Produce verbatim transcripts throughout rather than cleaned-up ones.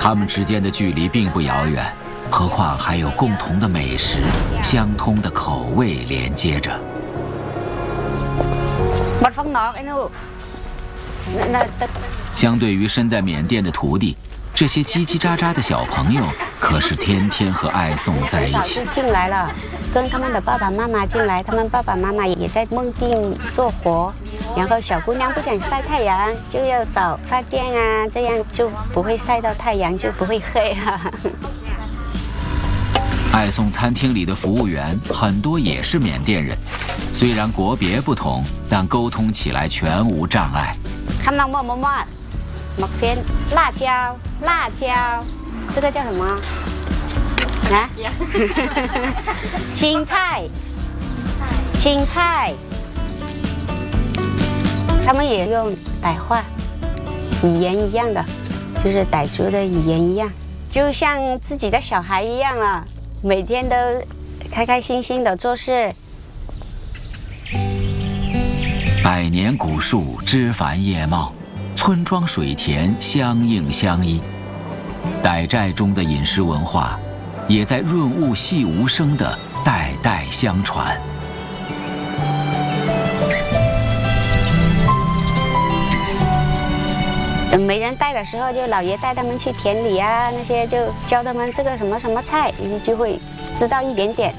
他们之间的距离并不遥远，何况还有共同的美食、相通的口味连接着。相对于身在缅甸的徒弟，这些叽叽喳喳的小朋友可是天天和爱颂在一起。 就进来了，跟他们的爸爸妈妈进来，他们爸爸妈妈也在梦地做活，然后小姑娘不想晒太阳，就要找发电啊，这样就不会晒到太阳，就不会黑啊。 爱颂餐厅里的服务员很多也是缅甸人，虽然国别不同，但沟通起来全无障碍。 看到么么么，某天辣椒，辣椒，这个叫什么？啊？青菜，青菜。他们也用傣话，语言一样的，就是傣族的语言一样，就像自己的小孩一样了。每天都开开心心的做事。 百年古树枝繁叶茂，村庄水田相映相依。傣寨中的饮食文化，也在润物细无声的代代相传。 没人带的时候，就姥爷带他们去田里啊，那些就教他们这个什么什么菜，你就会知道一点点。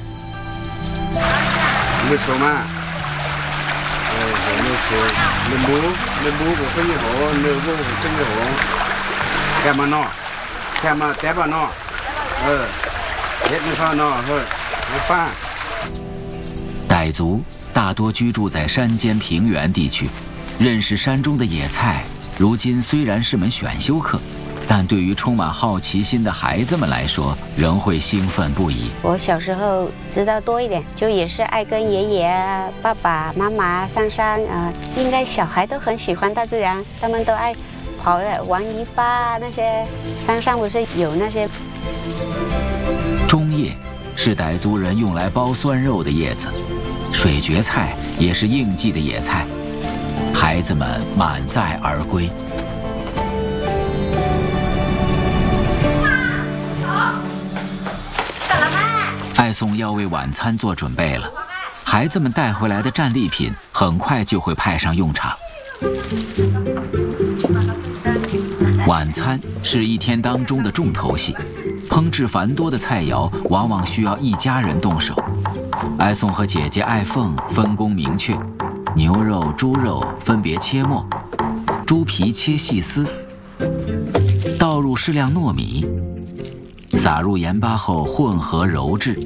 你说嘛？呃，你说你母你母不分好，你母不分好，干嘛呢？干嘛带吧呢？呃，也没法呢，呵，没办。 傣族大多居住在山间平原地区，认识山中的野菜。如今虽然是门选修课，但对于充满好奇心的孩子们来说，仍会兴奋不已。 我小时候知道多一点，就也是爱跟爷爷啊、爸爸妈妈上山啊、呃。应该小孩都很喜欢大自然，他们都爱跑玩泥巴那些。山上不是有那些中叶，是傣族人用来包酸肉的叶子，水蕨菜也是应季的野菜。孩子们满载而归。爱颂要为晚餐做准备了，孩子们带回来的战利品很快就会派上用场。晚餐是一天当中的重头戏，烹制繁多的菜肴往往需要一家人动手。爱颂和姐姐爱凤分工明确。牛肉、猪肉分别切末，猪皮切细丝，倒入适量糯米，撒入盐巴后混合揉制，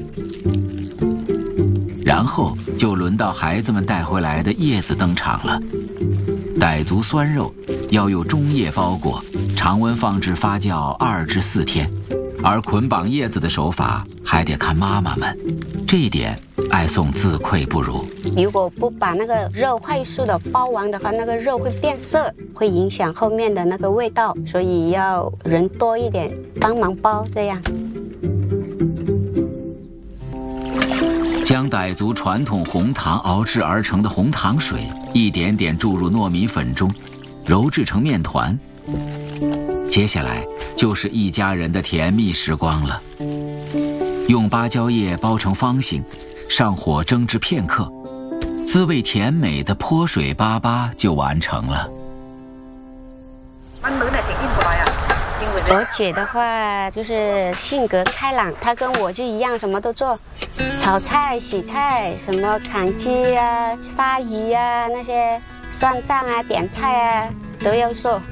然后就轮到孩子们带回来的叶子登场了。傣族酸肉要用中叶包裹，常温放置发酵二至四天，而捆绑叶子的手法还得看妈妈们，这一点爱颂自愧不如。 如果不把那个肉快速的包完的话，那个肉会变色，会影响后面的那个味道，所以要人多一点帮忙包，这样。 将傣族传统红糖熬制而成的红糖水一点点注入糯米粉中，揉制成面团。接下来就是一家人的甜蜜时光了。用芭蕉叶包成方形，上火蒸制片刻，滋味甜美的泼水粑粑就完成了。 我姐的话就是性格开朗，她跟我就一样，什么都做，炒菜、洗菜，什么砍鸡啊、杀鱼啊，那些算账啊、点菜啊都要做。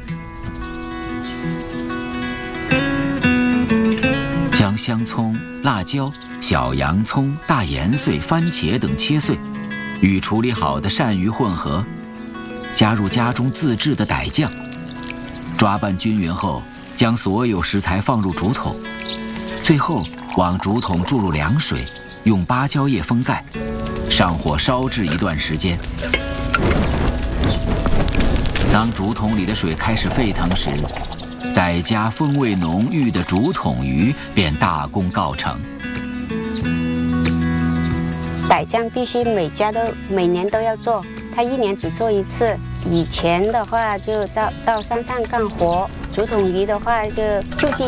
将香葱、辣椒、小洋葱、大盐碎、番茄等切碎，与处理好的鳝鱼混合，加入家中自制的傣酱，抓拌均匀后，将所有食材放入竹筒，最后往竹筒注入凉水，用芭蕉叶封盖，上火烧制一段时间。当竹筒里的水开始沸腾时，傣家风味浓郁的竹筒鱼便大功告成。 傣酱必须每家都每年都要做，他一年只做一次。以前的话就到到山上干活，竹筒鱼的话就就地